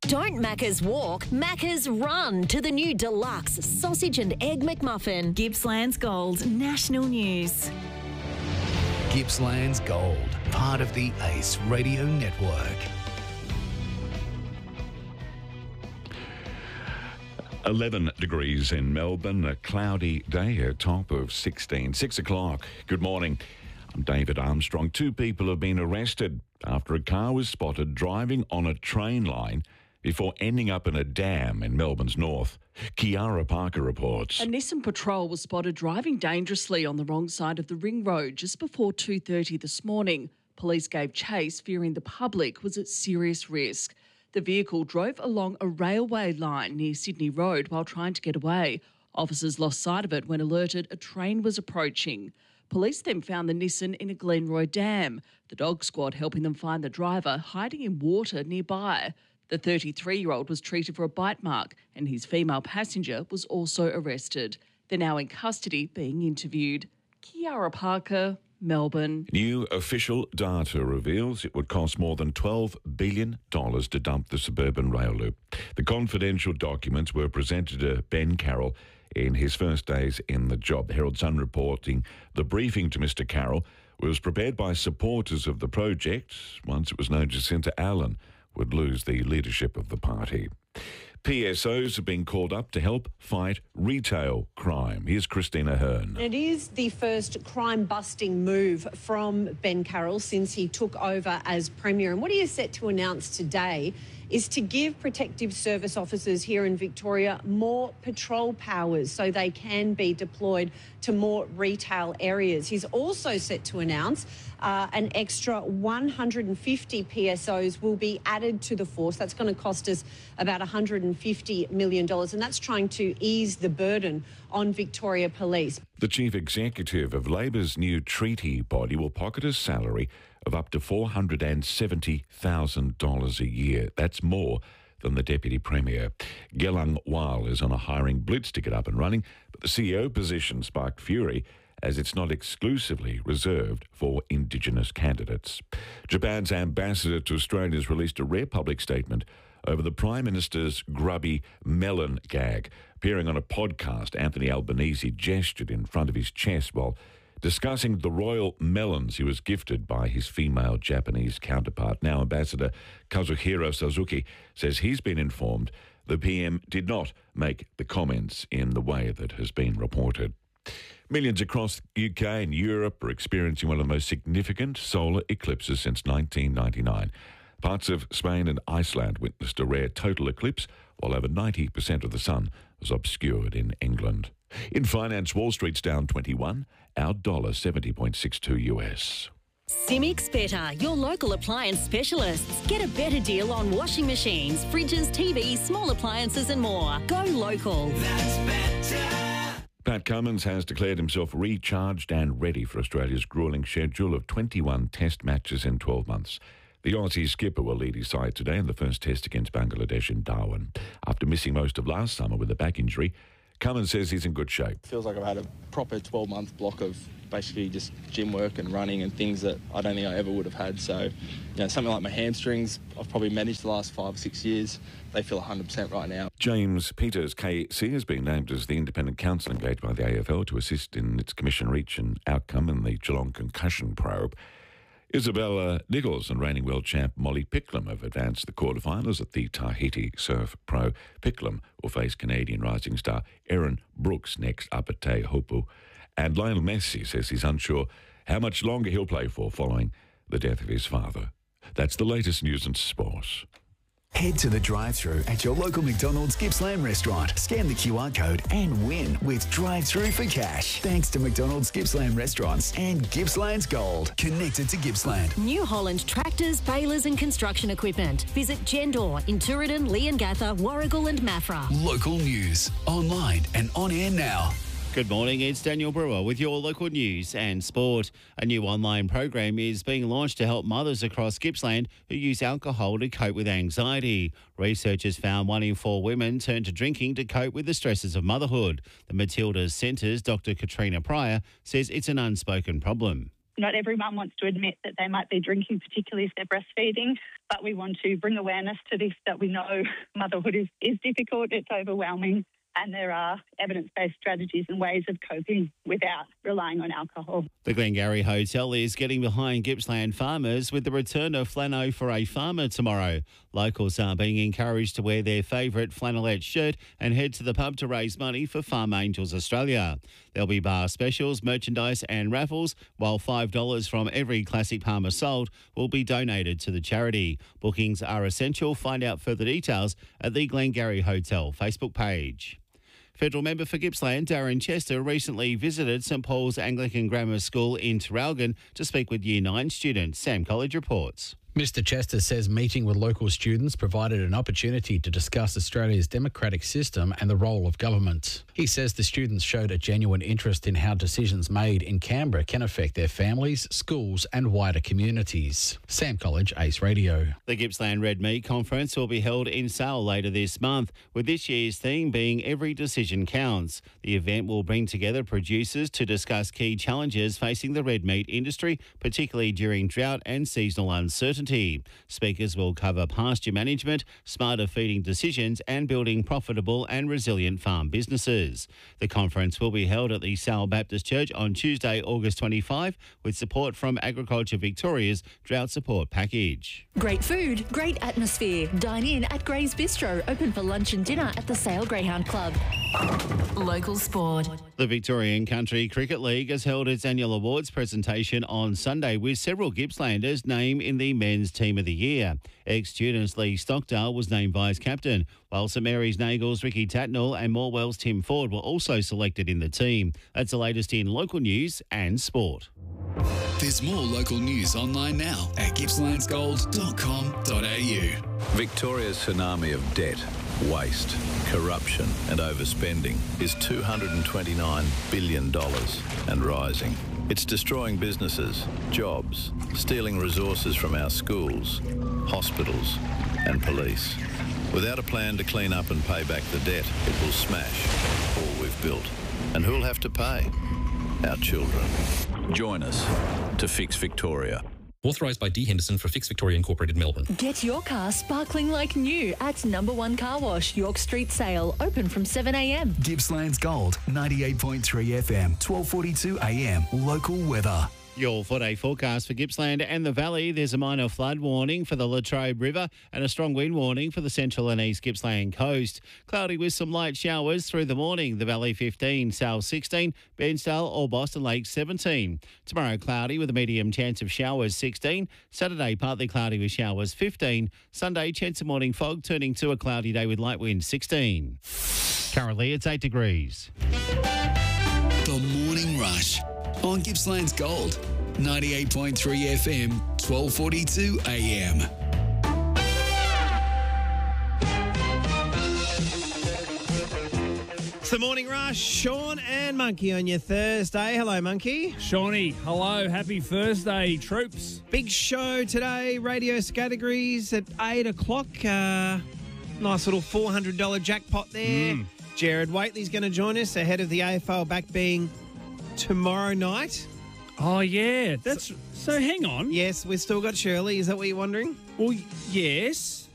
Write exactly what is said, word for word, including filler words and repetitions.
Don't Macca's walk, Macca's run to the new deluxe sausage and egg McMuffin. Gippsland's Gold National News. Gippsland's Gold, part of the Ace Radio Network. eleven degrees in Melbourne, a cloudy day, a top of sixteen. Six o'clock. Good morning. I'm David Armstrong. Two people have been arrested after a car was spotted driving on a train line before ending up in a dam in Melbourne's north. Kiara Parker reports. A Nissan Patrol was spotted driving dangerously on the wrong side of the ring road just before two thirty this morning. Police gave chase, fearing the public was at serious risk. The vehicle drove along a railway line near Sydney Road while trying to get away. Officers lost sight of it when alerted a train was approaching. Police then found the Nissan in a Glenroy dam, the dog squad helping them find the driver hiding in water nearby. The thirty-three-year-old was treated for a bite mark and his female passenger was also arrested. They're now in custody being interviewed. Kiara Parker, Melbourne. New official data reveals it would cost more than twelve billion dollars to dump the suburban rail loop. The confidential documents were presented to Ben Carroll in his first days in the job. The Herald Sun reporting the briefing to Mister Carroll was prepared by supporters of the project once it was known Jacinta Allen would lose the leadership of the party. P S Os have been called up to help fight retail crime. Here's Christina Hearn. It is the first crime-busting move from Ben Carroll since he took over as Premier. And what he is set to announce today is to give protective service officers here in Victoria more patrol powers so they can be deployed to more retail areas. He's also set to announce uh, an extra one hundred fifty P S Os will be added to the force. That's going to cost us about one hundred fifty million dollars, and that's trying to ease the burden on Victoria Police. The Chief Executive of Labor's new treaty body will pocket a salary of up to four hundred seventy thousand dollars a year. That's more than the Deputy Premier. Gelang Wal is on a hiring blitz to get up and running, but the C E O position sparked fury as it's not exclusively reserved for Indigenous candidates. Japan's ambassador to Australia has released a rare public statement over the Prime Minister's grubby melon gag. Appearing on a podcast, Anthony Albanese gestured in front of his chest while discussing the royal melons he was gifted by his female Japanese counterpart. Now, Ambassador Kazuhiro Suzuki says he's been informed the P M did not make the comments in the way that has been reported. Millions across the U K and Europe are experiencing one of the most significant solar eclipses since nineteen ninety-nine. Parts of Spain and Iceland witnessed a rare total eclipse, while over ninety percent of the sun was obscured in England. In finance, Wall Street's down twenty-one, our dollar seventy point six two U S. Simics Better, your local appliance specialists. Get a better deal on washing machines, fridges, T Vs, small appliances and more. Go local. That's better. Pat Cummins has declared himself recharged and ready for Australia's gruelling schedule of twenty-one test matches in twelve months. The Aussie skipper will lead his side today in the first test against Bangladesh in Darwin. After missing most of last summer with a back injury, Cummins says he's in good shape. Feels like I've had a proper twelve-month block of basically just gym work and running and things that I don't think I ever would have had. So, you know, something like my hamstrings, I've probably managed the last five or six years. They feel one hundred percent right now. James Peters, K C, has been named as the independent counsel engaged by the A F L to assist in its commission reach and outcome in the Geelong concussion probe. Isabella Nichols and reigning world champ Molly Picklum have advanced to the quarterfinals at the Tahiti Surf Pro. Picklum will face Canadian rising star Aaron Brooks next up at Te Hupu. And Lionel Messi says he's unsure how much longer he'll play for following the death of his father. That's the latest news and sports. Head to the drive-thru at your local McDonald's Gippsland restaurant. Scan the Q R code and win with drive-thru for cash. Thanks to McDonald's Gippsland restaurants and Gippsland's Gold. Connected to Gippsland. New Holland tractors, balers and construction equipment. Visit Gendor in Tooradin, Leongatha, Warragul and Maffra. Local news. Online and on air now. Good morning, it's Daniel Brewer with your local news and sport. A new online program is being launched to help mothers across Gippsland who use alcohol to cope with anxiety. Researchers found one in four women turn to drinking to cope with the stresses of motherhood. The Matilda's Centre's Doctor Katrina Pryor says it's an unspoken problem. Not every mum wants to admit that they might be drinking, particularly if they're breastfeeding, but we want to bring awareness to this, that we know motherhood is, is difficult, it's overwhelming, and there are evidence-based strategies and ways of coping without relying on alcohol. The Glengarry Hotel is getting behind Gippsland farmers with the return of Flano for a Farmer tomorrow. Locals are being encouraged to wear their favourite flannelette shirt and head to the pub to raise money for Farm Angels Australia. There'll be bar specials, merchandise and raffles, while five dollars from every classic Palmer sold will be donated to the charity. Bookings are essential. Find out further details at the Glengarry Hotel Facebook page. Federal member for Gippsland, Darren Chester, recently visited St Paul's Anglican Grammar School in Traralgon to speak with Year nine students. Sam College reports. Mister Chester says meeting with local students provided an opportunity to discuss Australia's democratic system and the role of government. He says the students showed a genuine interest in how decisions made in Canberra can affect their families, schools and wider communities. Sam College, Ace Radio. The Gippsland Red Meat Conference will be held in Sale later this month, with this year's theme being Every Decision Counts. The event will bring together producers to discuss key challenges facing the red meat industry, particularly during drought and seasonal uncertainty. Speakers will cover pasture management, smarter feeding decisions and building profitable and resilient farm businesses. The conference will be held at the Sale Baptist Church on Tuesday, August twenty-fifth, with support from Agriculture Victoria's Drought Support Package. Great food, great atmosphere. Dine in at Gray's Bistro, open for lunch and dinner at the Sale Greyhound Club. Local sport. The Victorian Country Cricket League has held its annual awards presentation on Sunday with several Gippslanders named in the Men's Team of the Year. Ex-students Lee Stockdale was named vice-captain, while St Mary's Nagel's Ricky Tatnall and Morwell's Tim Ford were also selected in the team. That's the latest in local news and sport. There's more local news online now at gippslands gold dot com dot a u. Victoria's tsunami of debt, waste, corruption and overspending is two hundred twenty-nine billion dollars and rising. It's destroying businesses, jobs, stealing resources from our schools, hospitals and police. Without a plan to clean up and pay back the debt, it will smash all we've built. And who'll have to pay? Our children. Join us to Fix Victoria. Authorised by D Henderson for Fix Victoria Incorporated, Melbourne. Get your car sparkling like new at Number One Car Wash, York Street Sale, open from seven a m. Gippsland's Gold, ninety-eight point three F M, twelve forty-two a m. Local weather. Your four-day forecast for Gippsland and the Valley. There's a minor flood warning for the Latrobe River and a strong wind warning for the central and east Gippsland coast. Cloudy with some light showers through the morning. The Valley fifteen, South sixteen, Bairnsdale or Boston Lake seventeen. Tomorrow cloudy with a medium chance of showers sixteen. Saturday partly cloudy with showers fifteen. Sunday chance of morning fog turning to a cloudy day with light winds sixteen. Currently it's eight degrees. The Morning Rush on Gippsland's Gold, ninety-eight point three F M, twelve forty-two a m. It's the Morning Rush, Sean and Monkey on your Thursday. Hello, Monkey. Shawnee, hello. Happy Thursday, troops. Big show today, radio categories at eight o'clock. Uh, nice little four hundred dollars jackpot there. Mm. Jared Waitley's going to join us ahead of the A F L back being tomorrow night. Oh, yeah. That's so, so hang on. Yes, we've still got Shirley. Is that what you're wondering? Well, yes.